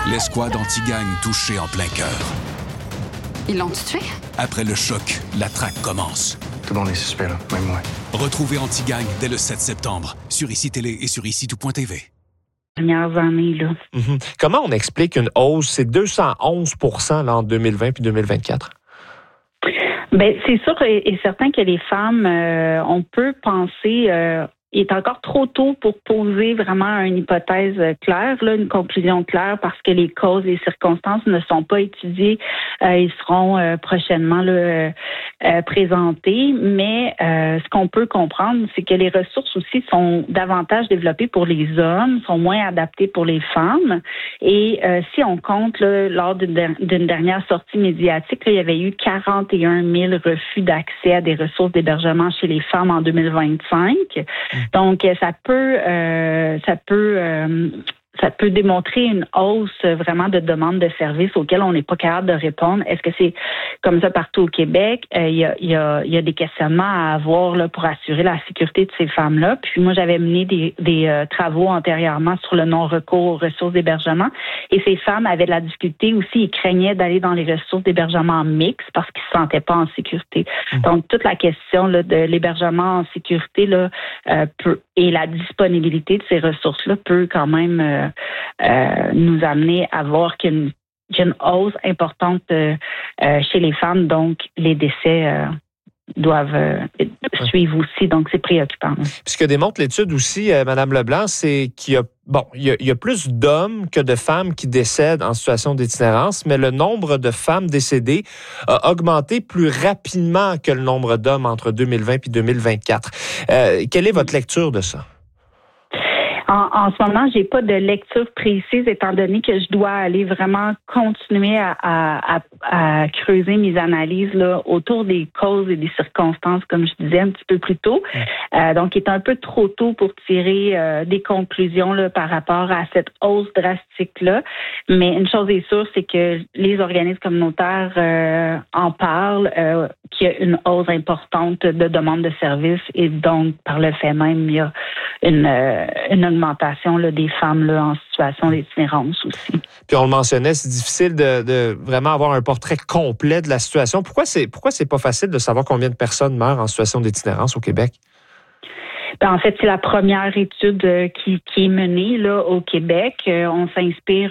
L'escouade anti-gang touchée en plein cœur. Ils l'ont tué? Après le choc, la traque commence. Tout le monde est suspect, là, même moi. Retrouvez Anti-Gang dès le 7 septembre sur ICI Télé et sur ICI-tout.tv. Dernières années, là. Mm-hmm. Comment on explique une hausse? C'est 211 % là, en 2020 puis 2024. Ben, c'est sûr et certain que les femmes, on peut penser... il est encore trop tôt pour poser vraiment une hypothèse claire, là, une conclusion claire, parce que les causes, les circonstances ne sont pas étudiées. Ils seront prochainement là, présentés. Mais ce qu'on peut comprendre, c'est que les ressources aussi sont davantage développées pour les hommes, sont moins adaptées pour les femmes. Et si on compte, là, lors d'une dernière sortie médiatique, là, il y avait eu 41 000 refus d'accès à des ressources d'hébergement chez les femmes en 2025. Donc, ça peut démontrer une hausse vraiment de demande de services auxquels on n'est pas capable de répondre. Est-ce que c'est comme ça partout au Québec? Il y a des questionnements à avoir là, pour assurer la sécurité de ces femmes-là. Puis moi, j'avais mené des travaux antérieurement sur le non-recours aux ressources d'hébergement. Et ces femmes avaient de la difficulté aussi. Ils craignaient d'aller dans les ressources d'hébergement mixtes parce qu'ils ne se sentaient pas en sécurité. Donc, toute la question là, de l'hébergement en sécurité là, et la disponibilité de ces ressources-là peut quand même nous amener à voir qu'il y a une hausse importante chez les femmes, donc les décès doivent suivre aussi, donc c'est préoccupant. Ce que démontre l'étude aussi, Mme Leblanc, c'est qu'il y a plus d'hommes que de femmes qui décèdent en situation d'itinérance, mais le nombre de femmes décédées a augmenté plus rapidement que le nombre d'hommes entre 2020 et 2024. Quelle est votre lecture de ça? En ce moment, j'ai pas de lecture précise étant donné que je dois aller vraiment continuer à creuser mes analyses là, autour des causes et des circonstances, comme je disais un petit peu plus tôt. Donc, il est un peu trop tôt pour tirer des conclusions là, par rapport à cette hausse drastique-là. Mais une chose est sûre, c'est que les organismes communautaires en parlent, qu'il y a une hausse importante de demande de services et donc, par le fait même, il y a une augmentation là, des femmes là, en situation d'itinérance aussi. Puis on le mentionnait, c'est difficile de vraiment avoir un portrait complet de la situation. Pourquoi c'est pas facile de savoir combien de personnes meurent en situation d'itinérance au Québec? Ben, en fait, c'est la première étude qui est menée là au Québec. On s'inspire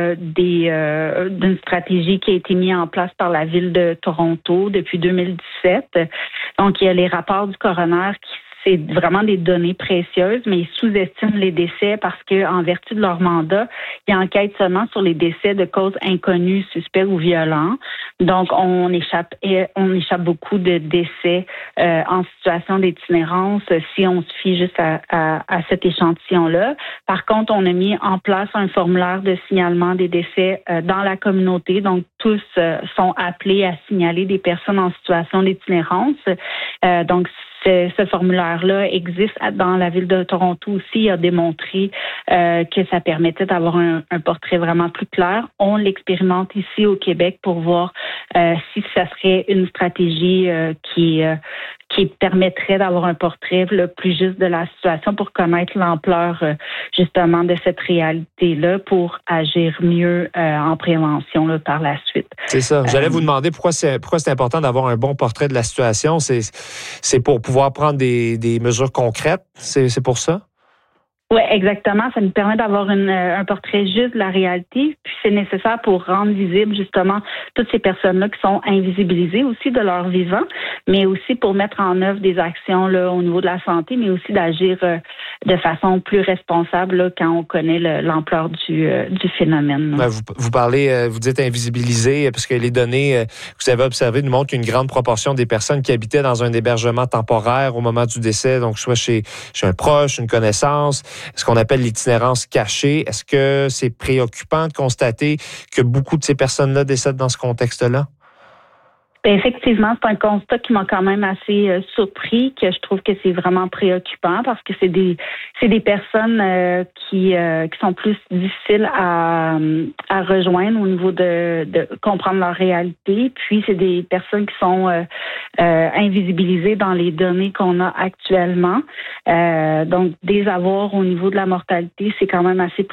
d'une stratégie qui a été mise en place par la Ville de Toronto depuis 2017. Donc, il y a les rapports du coroner qui c'est vraiment des données précieuses, mais ils sous-estiment les décès parce que, en vertu de leur mandat, ils enquêtent seulement sur les décès de causes inconnues, suspects ou violents. Donc, on échappe beaucoup de décès en situation d'itinérance si on se fie juste à cet échantillon-là. Par contre, on a mis en place un formulaire de signalement des décès dans la communauté. Donc, tous sont appelés à signaler des personnes en situation d'itinérance. Donc, ce formulaire-là existe dans la Ville de Toronto aussi. Il a démontré que ça permettait d'avoir un portrait vraiment plus clair. On l'expérimente ici au Québec pour voir si ça serait une stratégie qui permettrait d'avoir un portrait le plus juste de la situation pour connaître l'ampleur justement de cette réalité-là pour agir mieux en prévention là, par la suite. C'est ça. J'allais vous demander pourquoi c'est important d'avoir un bon portrait de la situation. C'est pour pouvoir prendre des mesures concrètes. C'est pour ça? Oui, exactement. Ça nous permet d'avoir un portrait juste de la réalité. Puis c'est nécessaire pour rendre visible justement toutes ces personnes-là qui sont invisibilisées aussi de leur vivant, mais aussi pour mettre en œuvre des actions là, au niveau de la santé, mais aussi d'agir de façon plus responsable là, quand on connaît l'ampleur du phénomène. Ben, vous parlez, vous dites invisibiliser, parce que les données que vous avez observées nous montrent qu'une grande proportion des personnes qui habitaient dans un hébergement temporaire au moment du décès, donc soit chez un proche, une connaissance, ce qu'on appelle l'itinérance cachée. Est-ce que c'est préoccupant de constater que beaucoup de ces personnes-là décèdent dans ce contexte-là? Effectivement, c'est un constat qui m'a quand même assez surpris, que je trouve que c'est vraiment préoccupant parce que c'est des personnes qui sont plus difficiles à rejoindre au niveau de comprendre leur réalité. Puis c'est des personnes qui sont invisibilisées dans les données qu'on a actuellement. Donc des avoirs au niveau de la mortalité, c'est quand même assez